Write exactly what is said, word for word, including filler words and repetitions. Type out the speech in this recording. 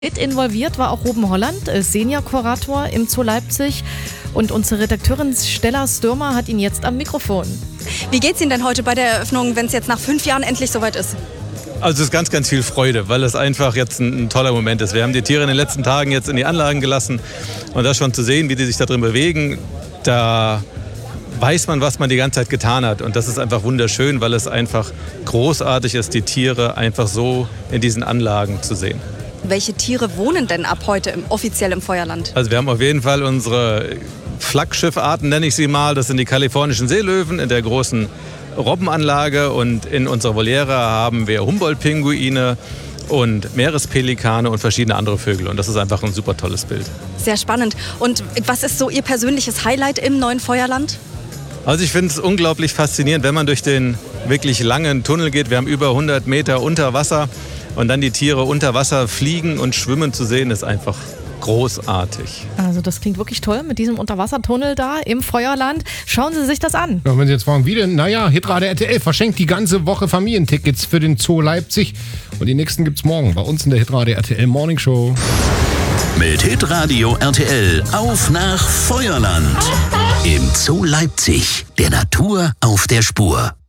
Mit involviert war auch Ruben Holland, Senior-Kurator im Zoo Leipzig. Und unsere Redakteurin Stella Stürmer hat ihn jetzt am Mikrofon. Wie geht's Ihnen denn heute bei der Eröffnung, wenn es jetzt nach fünf Jahren endlich soweit ist? Also es ist ganz, ganz viel Freude, weil es einfach jetzt ein, ein toller Moment ist. Wir haben die Tiere in den letzten Tagen jetzt in die Anlagen gelassen und das schon zu sehen, wie die sich da drin bewegen, da weiß man, was man die ganze Zeit getan hat. Und das ist einfach wunderschön, weil es einfach großartig ist, die Tiere einfach so in diesen Anlagen zu sehen. Welche Tiere wohnen denn ab heute im, offiziell im Feuerland? Also wir haben auf jeden Fall unsere Flaggschiffarten, nenne ich sie mal. Das sind die kalifornischen Seelöwen in der großen Robbenanlage. Und in unserer Voliere haben wir Humboldt-Pinguine und Meerespelikane und verschiedene andere Vögel. Und das ist einfach ein super tolles Bild. Sehr spannend. Und was ist so Ihr persönliches Highlight im neuen Feuerland? Also ich finde es unglaublich faszinierend, wenn man durch den wirklich langen Tunnel geht. Wir haben über hundert Meter unter Wasser. Und dann die Tiere unter Wasser fliegen und schwimmen zu sehen, ist einfach großartig. Also das klingt wirklich toll mit diesem Unterwassertunnel da im Feuerland. Schauen Sie sich das an. Ja, wenn Sie jetzt fragen, wie denn? Naja, Hitradio R T L verschenkt die ganze Woche Familientickets für den Zoo Leipzig. Und die nächsten gibt's morgen bei uns in der Hitradio R T L Morning Show. Mit Hitradio R T L auf nach Feuerland. Im Zoo Leipzig, der Natur auf der Spur.